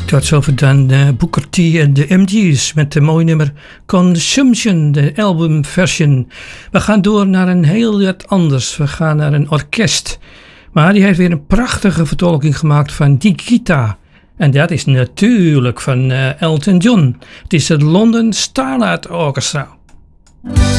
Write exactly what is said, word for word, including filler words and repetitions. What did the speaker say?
Tot zover dan uh, Booker T en de M G's met de mooie nummer Consumption, de albumversion. We gaan door naar een heel wat anders. We gaan naar een orkest. Maar die heeft weer een prachtige vertolking gemaakt van Die Gita. En dat is natuurlijk van uh, Elton John. Het is het London Starlight Orchestra.